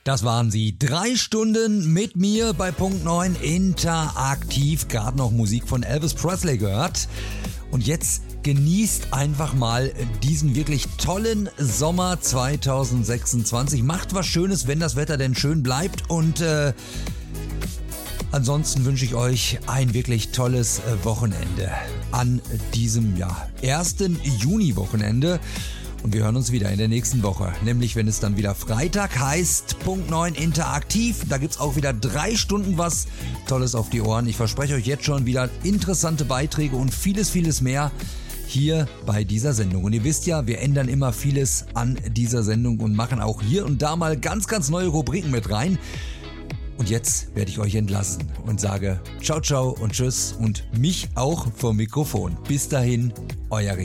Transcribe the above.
Das waren sie. 3 Stunden mit mir bei Punkt 9 interaktiv. Gerade noch Musik von Elvis Presley gehört. Und jetzt genießt einfach mal diesen wirklich tollen Sommer 2026. Macht was Schönes, wenn das Wetter denn schön bleibt. Und ansonsten wünsche ich euch ein wirklich tolles Wochenende an diesem 1. Juni-Wochenende. Und wir hören uns wieder in der nächsten Woche, nämlich wenn es dann wieder Freitag heißt, Punkt 9 interaktiv. Da gibt's auch wieder 3 Stunden was Tolles auf die Ohren. Ich verspreche euch jetzt schon wieder interessante Beiträge und vieles mehr hier bei dieser Sendung. Und ihr wisst ja, wir ändern immer vieles an dieser Sendung und machen auch hier und da mal ganz neue Rubriken mit rein. Und jetzt werde ich euch entlassen und sage ciao und tschüss und mich auch vom Mikrofon. Bis dahin, euer